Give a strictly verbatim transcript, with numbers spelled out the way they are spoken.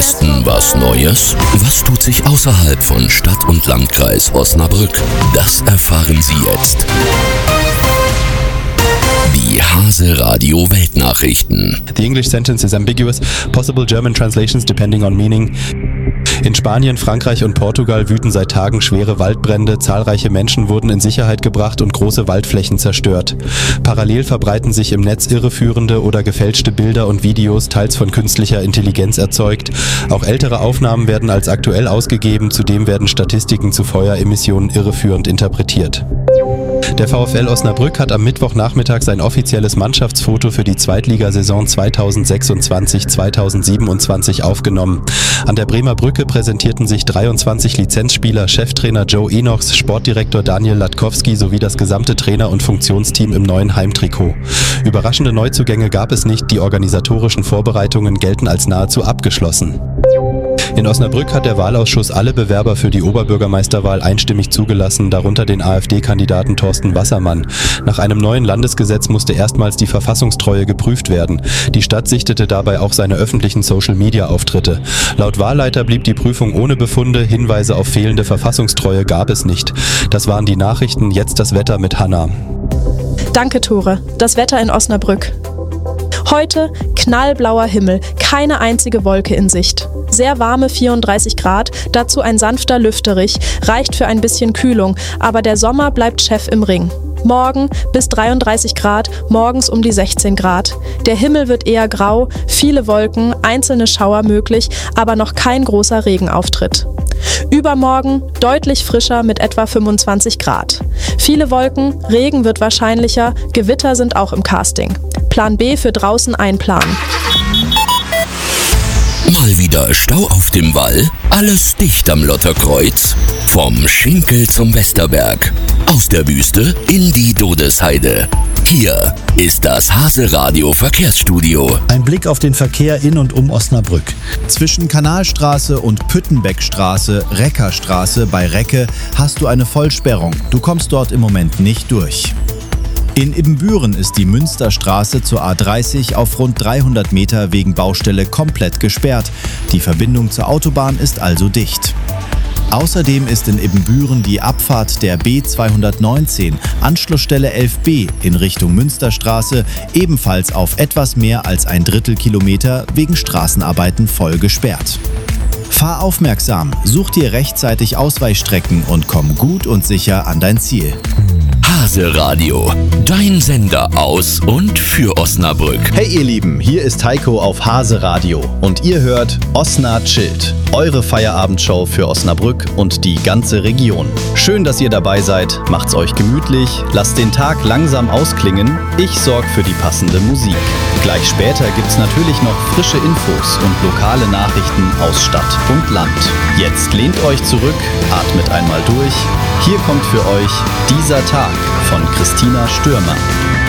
Osten was Neues? Was tut sich außerhalb von Stadt und Landkreis Osnabrück? Das erfahren Sie jetzt. Die Hase Radio Weltnachrichten. The English sentence is ambiguous. Possible German translations depending on meaning. In Spanien, Frankreich und Portugal wüten seit Tagen schwere Waldbrände, zahlreiche Menschen wurden in Sicherheit gebracht und große Waldflächen zerstört. Parallel verbreiten sich im Netz irreführende oder gefälschte Bilder und Videos, teils von künstlicher Intelligenz erzeugt. Auch ältere Aufnahmen werden als aktuell ausgegeben, zudem werden Statistiken zu Feueremissionen irreführend interpretiert. Der VfL Osnabrück hat am Mittwochnachmittag sein offizielles Mannschaftsfoto für die Zweitligasaison zweitausendsechsundzwanzig zweitausendsiebenundzwanzig aufgenommen. An der Bremer Brücke präsentierten sich dreiundzwanzig Lizenzspieler, Cheftrainer Joe Enochs, Sportdirektor Daniel Latkowski sowie das gesamte Trainer- und Funktionsteam im neuen Heimtrikot. Überraschende Neuzugänge gab es nicht, die organisatorischen Vorbereitungen gelten als nahezu abgeschlossen. In Osnabrück hat der Wahlausschuss alle Bewerber für die Oberbürgermeisterwahl einstimmig zugelassen, darunter den AfD-Kandidaten Thorsten Wassermann. Nach einem neuen Landesgesetz musste erstmals die Verfassungstreue geprüft werden. Die Stadt sichtete dabei auch seine öffentlichen Social-Media-Auftritte. Laut Wahlleiter blieb die Prüfung ohne Befunde, Hinweise auf fehlende Verfassungstreue gab es nicht. Das waren die Nachrichten, jetzt das Wetter mit Hanna. Danke, Tore. Das Wetter in Osnabrück. Heute knallblauer Himmel, keine einzige Wolke in Sicht. Sehr warme vierunddreißig Grad, dazu ein sanfter Lüfterich, reicht für ein bisschen Kühlung, aber der Sommer bleibt Chef im Ring. Morgen bis dreiunddreißig Grad, morgens um die sechzehn Grad. Der Himmel wird eher grau, viele Wolken, einzelne Schauer möglich, aber noch kein großer Regenauftritt. Übermorgen deutlich frischer mit etwa fünfundzwanzig Grad. Viele Wolken, Regen wird wahrscheinlicher, Gewitter sind auch im Casting. Plan B für draußen einplanen. Mal wieder Stau auf dem Wall? Alles dicht am Lotterkreuz? Vom Schinkel zum Westerberg. Aus der Wüste in die Dodesheide. Hier ist das Hase Radio Verkehrsstudio. Ein Blick auf den Verkehr in und um Osnabrück. Zwischen Kanalstraße und Püttenbeckstraße, Reckerstraße bei Recke hast du eine Vollsperrung. Du kommst dort im Moment nicht durch. In Ibbenbüren ist die Münsterstraße zur A dreißig auf rund dreihundert Meter wegen Baustelle komplett gesperrt. Die Verbindung zur Autobahn ist also dicht. Außerdem ist in Ibbenbüren die Abfahrt der B zweihundertneunzehn, Anschlussstelle elf b in Richtung Münsterstraße, ebenfalls auf etwas mehr als ein Drittelkilometer wegen Straßenarbeiten voll gesperrt. Fahr aufmerksam, such dir rechtzeitig Ausweichstrecken und komm gut und sicher an dein Ziel. Hase Radio, dein Sender aus und für Osnabrück. Hey ihr Lieben, hier ist Heiko auf Hase Radio und ihr hört Osna Chillt, eure Feierabendshow für Osnabrück und die ganze Region. Schön, dass ihr dabei seid, macht's euch gemütlich, lasst den Tag langsam ausklingen, ich sorge für die passende Musik. Gleich später gibt's natürlich noch frische Infos und lokale Nachrichten aus Stadt und Land. Jetzt lehnt euch zurück, atmet einmal durch. Hier kommt für euch Dieser Tag von Christina Stürmer.